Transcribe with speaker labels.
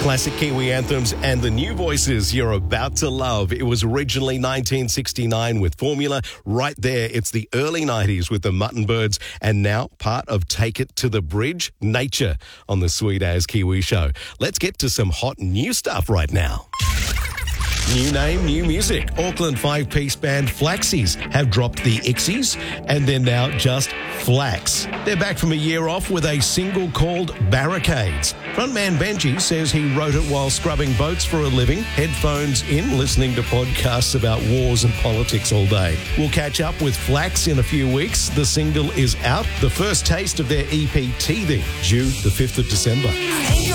Speaker 1: Classic Kiwi anthems and the new voices you're about to love. It was originally 1969 with Formula. Right there, it's the early 90s with the Mutton Birds, and now part of Take It to the Bridge, Nature, on the Sweet As Kiwi Show. Let's get to some hot new stuff right now. New name, new music. Auckland five-piece band Flaxies have dropped the Ixies and they're now just Flax. They're back from a year off with a single called Barricades. Frontman Benji says he wrote it while scrubbing boats for a living, headphones in, listening to podcasts about wars and politics all day. We'll catch up with Flax in a few weeks. The single is out. The first taste of their EP Teething, due the 5th of December.